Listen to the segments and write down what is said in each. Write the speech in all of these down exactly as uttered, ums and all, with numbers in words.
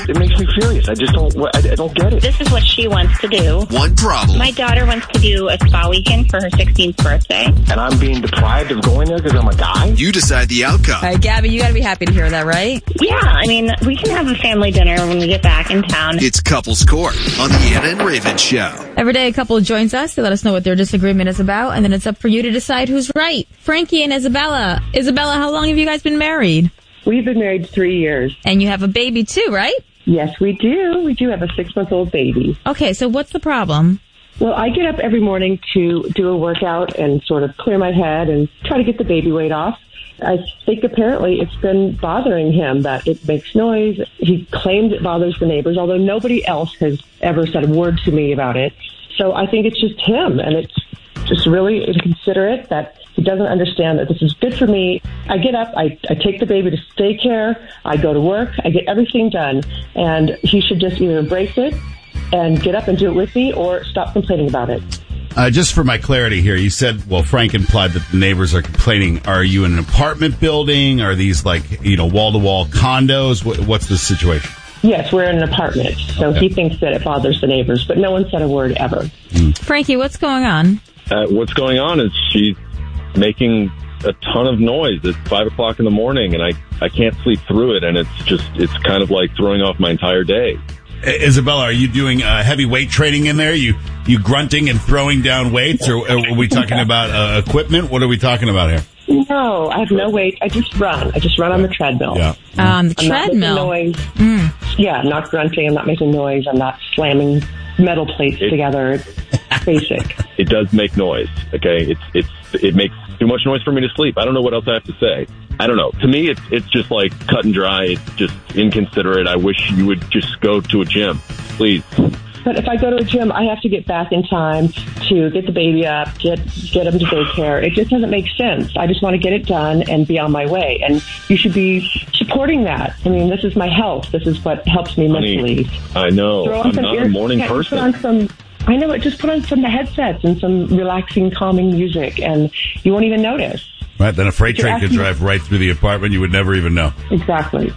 It makes me furious. I just don't, I, I don't get it. This is what she wants to do. One problem. My daughter wants to do a spa weekend for her sixteenth birthday. And I'm being deprived of going there because I'm a guy? You decide the outcome. All right, Gabby, you got to be happy to hear that, right? Yeah, I mean, we can have a family dinner when we get back in town. It's Couples Court on the Anna and Raven Show. Every day a couple joins us to let us know what their disagreement is about, and then it's up for you to decide who's right. Frankie and Isabella. Isabella, how long have you guys been married? We've been married three years. And you have a baby too, right? Yes, we do. We do have a six-month-old baby. Okay, so what's the problem? Well, I get up every morning to do a workout and sort of clear my head and try to get the baby weight off. I think apparently it's been bothering him that it makes noise. He claims it bothers the neighbors, although nobody else has ever said a word to me about it. So I think it's just him, and it's just really inconsiderate that he doesn't understand that this is good for me. I get up, I, I take the baby to daycare, I go to work, I get everything done, and he should just either embrace it and get up and do it with me or stop complaining about it. Uh, just for my clarity here, you said, well, Frank implied that the neighbors are complaining. Are you in an apartment building? Are these like, you know, wall-to-wall condos? What, what's the situation? Yes, we're in an apartment, so Okay. he thinks that it bothers the neighbors, but no one said a word ever. Mm. Frankie, what's going on? Uh, what's going on is she's making a ton of noise at five o'clock in the morning, and I, I can't sleep through it, and it's just, it's kind of like throwing off my entire day. Isabella, are you doing uh, heavy weight training in there? You you grunting and throwing down weights, or are we talking about uh, equipment? What are we talking about here? No, I have no weight. I just run. I just run on the treadmill. Yeah. On the I'm treadmill? not making noise. Mm. Yeah, I'm not grunting. I'm not making noise. I'm not slamming metal plates It- together. It's basic. It does make noise, okay? It's, it's, it makes too much noise for me to sleep. I don't know what else I have to say. I don't know. To me, it's, it's just like cut and dry. It's just inconsiderate. I wish you would just go to a gym, please. But if I go to a gym, I have to get back in time to get the baby up, get get him to daycare. It just doesn't make sense. I just want to get it done and be on my way. And you should be supporting that. I mean, this is my health. This is what helps me Honey, mentally. I know. Throw on I'm some not ear- a morning yeah, just person. Put on some, I know it. Just put on some headsets and some relaxing, calming music, and you won't even notice. Right, then a freight You're train could asking- drive right through the apartment. You would never even know. Exactly.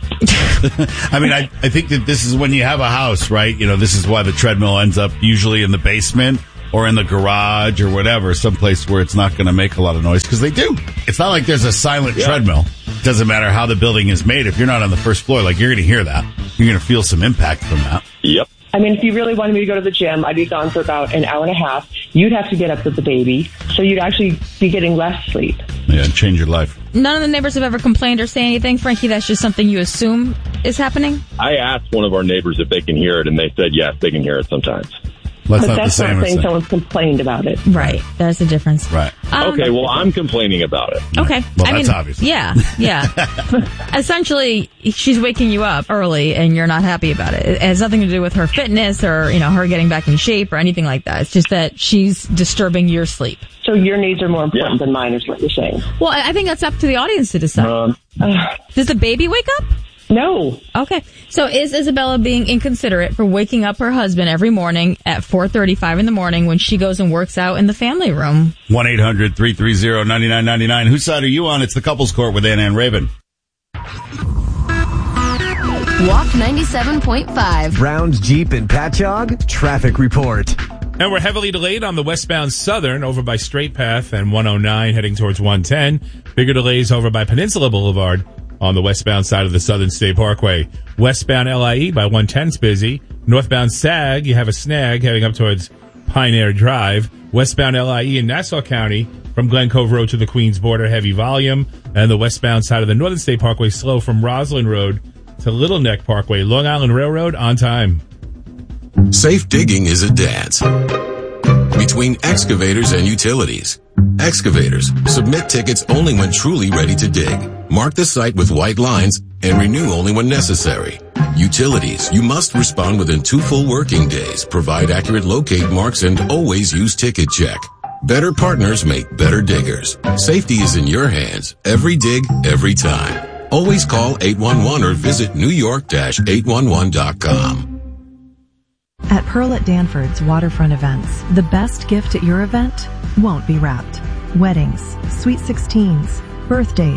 I mean, I, I think that this is when you have a house, right? You know, this is why the treadmill ends up usually in the basement or in the garage or whatever, someplace where it's not going to make a lot of noise, because they do. It's not like there's a silent Yeah. treadmill. Doesn't matter how the building is made. If you're not on the first floor, like, you're going to hear that. You're going to feel some impact from that. Yep. I mean, if you really wanted me to go to the gym, I'd be gone for about an hour and a half. You'd have to get up with the baby, so you'd actually be getting less sleep. Yeah, change your life. None of the neighbors have ever complained or say anything. Frankie, that's just something you assume is happening? I asked one of our neighbors if they can hear it, and they said yes, they can hear it sometimes. That's But not the that's same not as saying saying- someone's complained about it. Right. That's the difference. Right. Um, Okay, well, I'm complaining about it. Okay. Well, I that's mean, obvious. Yeah, yeah. Essentially, she's waking you up early and you're not happy about it. It has nothing to do with her fitness or, you know, her getting back in shape or anything like that. It's just that she's disturbing your sleep. So your needs are more important Yeah. than mine, is what you're saying. Well, I I think that's up to the audience to decide. Um, Does the baby wake up? No. Okay. So is Isabella being inconsiderate for waking up her husband every morning at four thirty-five in the morning when she goes and works out in the family room? one eight hundred three three zero nine nine nine nine. Whose side are you on? It's the Couples Court with Anna and Raven. Walk ninety-seven point five. Browns, Jeep, and Patchogue traffic report. And we're heavily delayed on the westbound Southern over by Straight Path and one oh nine heading towards one ten. Bigger delays over by Peninsula Boulevard on the westbound side of the Southern State Parkway. Westbound L I E by one ten's busy. Northbound Sag, you have a snag heading up towards Pioneer Drive. Westbound L I E in Nassau County from Glen Cove Road to the Queens border, heavy volume. And the westbound side of the Northern State Parkway slow from Roslyn Road to Little Neck Parkway. Long Island Railroad on time. Safe digging is a dance between excavators and utilities. Excavators, submit tickets only when truly ready to dig. Mark the site with white lines and renew only when necessary. Utilities, you must respond within two full working days, provide accurate locate marks, and always use ticket check. Better partners make better diggers. Safety is in your hands. Every dig, every time. Always call eight one one or visit new york dash eight one one dot com. At Pearl at Danford's Waterfront Events, the best gift at your event won't be wrapped. Weddings, sweet sixteens, birthdays,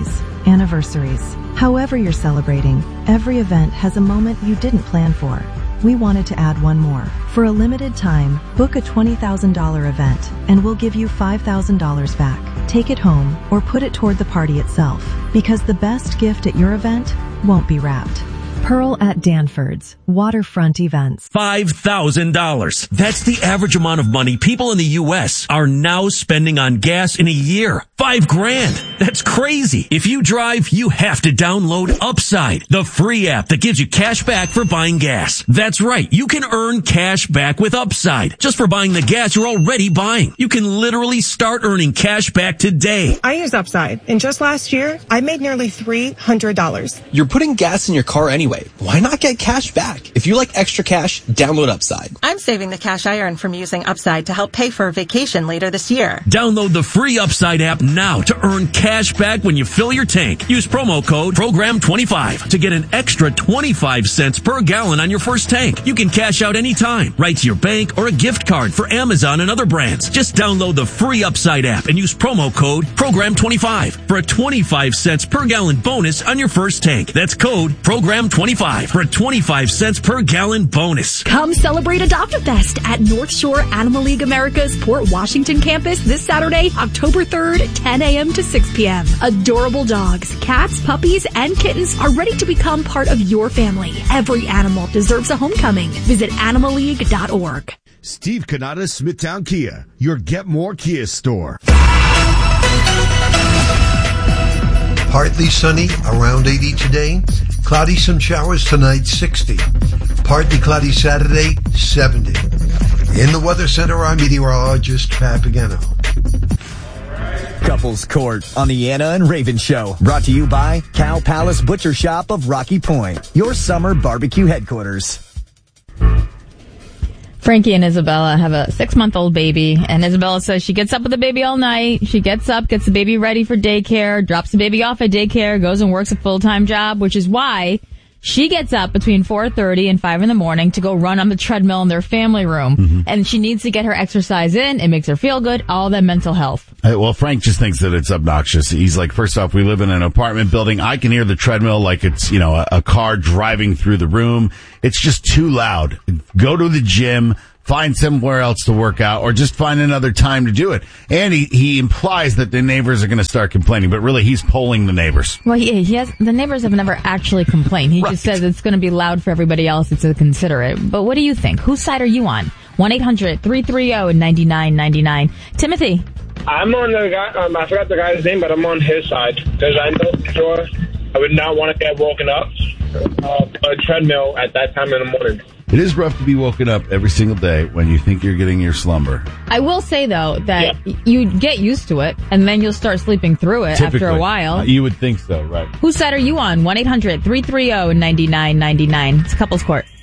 anniversaries. However you're celebrating, every event has a moment you didn't plan for. We wanted to add one more. For a limited time, book a twenty thousand dollars event and we'll give you five thousand dollars back. Take it home or put it toward the party itself, because the best gift at your event won't be wrapped. Pearl at Danford's Waterfront Events. five thousand dollars. That's the average amount of money people in the U S are now spending on gas in a year. Five grand. That's crazy. If you drive, you have to download Upside, the free app that gives you cash back for buying gas. That's right. You can earn cash back with Upside just for buying the gas you're already buying. You can literally start earning cash back today. I use Upside, and just last year, I made nearly three hundred dollars. You're putting gas in your car anyway. Why not get cash back? If you like extra cash, download Upside. I'm saving the cash I earn from using Upside to help pay for a vacation later this year. Download the free Upside app now to earn cash back when you fill your tank. Use promo code program twenty-five to get an extra twenty-five cents per gallon on your first tank. You can cash out anytime, right to your bank or a gift card for Amazon and other brands. Just download the free Upside app and use promo code program twenty-five for a twenty-five cents per gallon bonus on your first tank. That's code program twenty-five for a twenty-five cents per gallon bonus. Come celebrate Adopt-A-Fest at North Shore Animal League America's Port Washington campus this Saturday, October third, ten a.m. to six p.m. Adorable dogs, cats, puppies, and kittens are ready to become part of your family. Every animal deserves a homecoming. Visit animal league dot org. Steve Cannata, Smithtown Kia, your Get More Kia store. Partly sunny, around eighty today. Cloudy, some showers tonight, sixty. Partly cloudy Saturday, seventy. In the Weather Center, our meteorologist, Pat Pagano. Couples Court on the Anna and Raven Show. Brought to you by Cow Palace Butcher Shop of Rocky Point, your summer barbecue headquarters. Frankie and Isabella have a six-month-old baby, and Isabella says she gets up with the baby all night. She gets up, gets the baby ready for daycare, drops the baby off at daycare, goes and works a full-time job, which is why she gets up between four thirty and five in the morning to go run on the treadmill in their family room. Mm-hmm. And she needs to get her exercise in. It makes her feel good, all that mental health. Uh, well, Frank just thinks that it's obnoxious. He's like, first off, we live in an apartment building. I can hear the treadmill like it's, you know, a, a car driving through the room. It's just too loud. Go to the gym. Find somewhere else to work out, or just find another time to do it. And he, he implies that the neighbors are going to start complaining, but really he's polling the neighbors. Well, he, he has, the neighbors have never actually complained. He right. just says it's going to be loud for everybody else to consider it. But what do you think? Whose side are you on? one eight hundred three three zero nine nine nine nine. Timothy. I'm on the guy, um, I forgot the guy's name, but I'm on his side. Because I know for sure I would not want to get woken up uh, a treadmill at that time in the morning. It is rough to be woken up every single day when you think you're getting your slumber. I will say, though, that yeah. you get used to it, and then you'll start sleeping through it Typically. after a while. Uh, you would think so, right? Whose side are you on? one eight hundred three three zero nine nine nine nine. It's Couples Court.